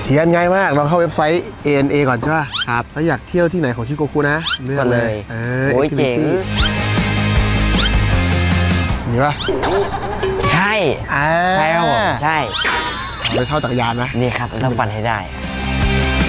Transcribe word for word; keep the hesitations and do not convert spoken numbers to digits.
เทียนง่ายมากเราเข้าเว็บไซต์ เอ เอ็น เอ ก่อนใช่ป่ะครับถ้าอยากเที่ยวที่ไหนของชิโกคุนะเลือกเลยเออโอ้ยเจ๋งนี่ป่ะใช่ใช่ครับผมใช่ไปเช่าจักรยานนะนี่ครับต้องปั่นให้ได้